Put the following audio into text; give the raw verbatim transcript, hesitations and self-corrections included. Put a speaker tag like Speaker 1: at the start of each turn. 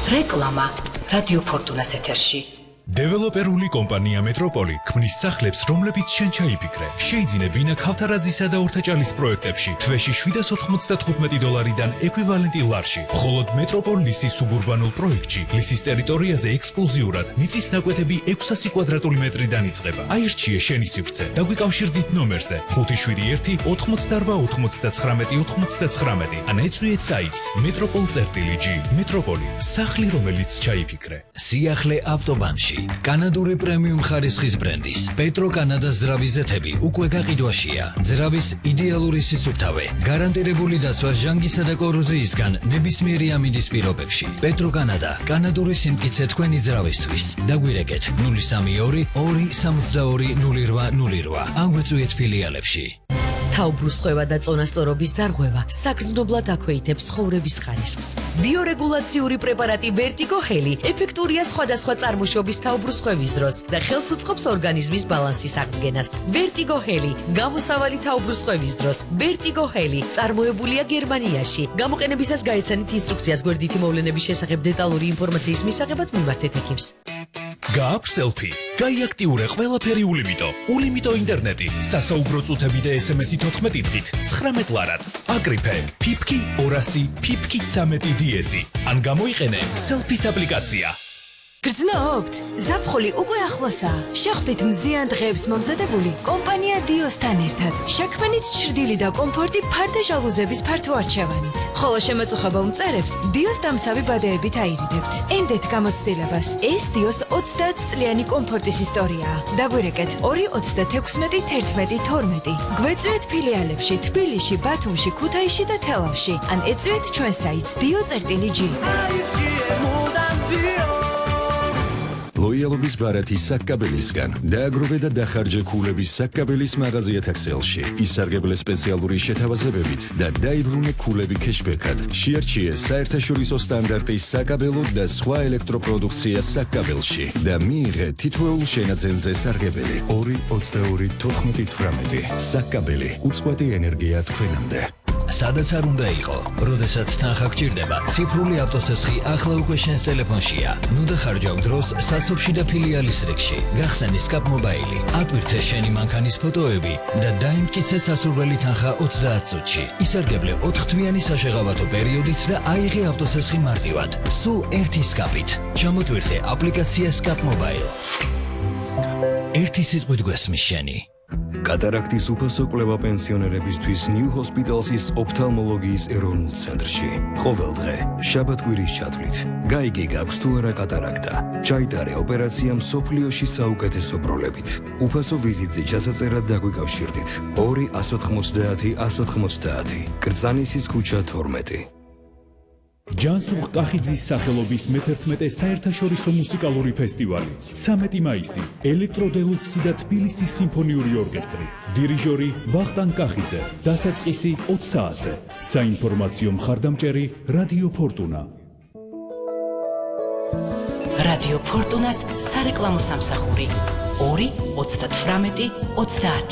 Speaker 1: რეკლამა რადიო ფორტუნას ეთერში.
Speaker 2: დეველოპერული კომპანია მეტროპოლი ქმნის სახლებს, რომლებიც შენ ჩაიფიქრე. შეიძინე ვინა ქავთარაძისა და ორთაჭალის პროექტებში თვეში შვიდას ოთხმოცდათხუთმეტი დოლარიდან ეკვივალენტი ლარში. მხოლოდ მეტროპოლ ლისის სუბურბანულ პროექტში ლისის ტერიტორიაზე ექსკლუზიურად მიწის ნაკვეთები ექვსასი კვადრატული მეტრიდან იწყება. აირჩიე შენი სივრცე. დაგვიკავშირდით ნომერზე ხუთი შვიდი ერთი ოთხმოცდარვა ოთხმოცდაცხრამეტი ოთხმოცდაცხრამეტი ან ეწვიეთ საიტს მეტროპოლ წერტილი ჯი. მეტროპოლი, სახლი, რომელიც ჩაიფიქრე.
Speaker 3: სიახლე ავტობანში კანადური პრემიუმ ხარისხის ბრენდის პეტრო კანადას ძრავის ზეთები უკვე გაყიდვაშია. ძრავის იდეალური სისუფთავე, გარანტირებული დაცვა ჟანგისა და კოროზიისგან ნებისმიერი ამინდის პირობებში. პეტრო კანადა, კანადური სიმტკიცე თქვენი ძრავისთვის. დაგვირეკეთ ნული სამი ორი ორი სამოცდაორი ნული რვა ნული რვა. აგვეწვიეთ ფილიალებში.
Speaker 4: თაუბრუსხვევა და წონასწორობის დარღვევა საგრძნობლად აქვეითებს ცხოვრების ხარისხს. ბიორეგულაციური პრეპარატი Vertigo Heli ეფექტურია სხვადასხვა წარმოშობის თაუბრუსხვევის დროს და ხელს უწყობს ორგანიზმის ბალანსის აღდგენას. Vertigo Heli გამოსავალი თაუბრუსხვევის დროს. Vertigo Heli წარმოებულია გერმანიაში. გამოყენებისას გაეცანით ინსტრუქციას გვერდითი მოვლენების შესახებ დეტალური ინფორმაციის მისაღებად მიმართეთ ექიმს.
Speaker 2: გააქვს სელფი. გაიაქტიურე ყველაფერი ულიმიტო. ულიმიტო ინტერნეტი. სასაუბრო წუთები და ესემესი თოთხმეტი დღით ცხრამეტ ლარად. აკრიფე ფიფკი ორასი ფიფკი ცამეტი დიესი. ან გამოიყენე სელფის აპლიკაცია.
Speaker 5: გრძნობთ? ზაფხული უკვე ახლოსაა. შეხვდით მზიან დღეებს მომზადებული კომპანია დიოსთან ერთად. შექმნით ჩრდილი და კომფორტი ფარდა ჟალუზების ფართო არჩევანით. ხოლო შემაწუხებელ მწერებს დიოს დამცავი ბადეებით აირიდებთ. ენდეთ გამოცდილებას. ეს დიოს ოცდაათწლიანი კომფორტის ისტორიაა. დაგვირეკეთ ორი ოცდათექვსმეტი თერთმეტი თორმეტი. გვეწვიეთ ფილიალებში თბილისში, ბათუმში, ქუთაისში და თელავში. ან ეწვიეთ ჩვენ საიტს dio წერტილი ჯი.
Speaker 6: ლოიალობის ბარათი საკკაბელისგან დააგროვე და დახარჯე ქულების საკკაბელის მაღაზიათა ქსელში. ისარგებლე სპეციალური შეთავაზებებით და დაიბრუნე ქულები ქეშბექად. შეარჩიე საერთაშორისო სტანდარტის საკაბელო და სხვა ელექტროპროდუქცია საკკაბელში და მიიღე თითოეულ შენაძენზე სარგებელი. ორი ოცდაორი თოთხმეტი თვრამეტი. საკკაბელი, უწყვეტი ენერგია თქვენამდე.
Speaker 3: სადაც არ უნდა იყო, როდესაც თანხა გჭირდება, ციფრული ავტოსესხი ახლა უკვე შენს ტელეფონშია. ნუ დახარჯავ დროს საცობში და ფილიალის რიგში. გახსენი სკაპ მობაილი, ატვირთე შენი მანქანის ფოტოები და დაიმტკიცე სასურველი თანხა ოცდაათ წუთში. ისარგებლე ოთხთვიანი საშეღავათო პერიოდით და აიღე ავტოსესხი მარტივად. სულ ერთი სკაპით. ჩამოტვირთე აპლიკაცია სკაპ მობაილ. ერთი სიტყვით გვესმის შენი.
Speaker 7: კატარაქტის უფასო კვლევა პენსიონერებისთვის ნიუ ჰოსპიტალსის ოფთალმოლოგიის ეროვნულ ცენტრში. ყოველდღე, შაბათ-კვირის ჩათვლით. გაიგე გაქვს თუ არა კატარაქტა. ჩაიტარე ოპერაცია მსოფლიოში საუკეთესო პროლებით. უფასო ვიზიტზე ჩასაწერად დაგვიკავშირდით. ორი ას ოთხმოცდაათი ას ოთხმოცდაათი. კრწანისის ქუჩა თორმეტი.
Speaker 2: ჯანსუღ კახიძის სახელობის მეთერთმეტე საერთაშორისო მუსიკალური ფესტივალი. ცამეტი მაისი. ელექტროდელუქსი და თბილისის სიმფონიური ორკესტრი. დირიჟორი ვახტანგ კახიძე. დასაწყისი ოც საათზე. საინფორმაციო მხარდამჭერი რადიო ფორტუნა.
Speaker 1: რადიო ფორტუნას სარეკლამო სამსახური ორი ოცდათვრამეტი ოცდაათი.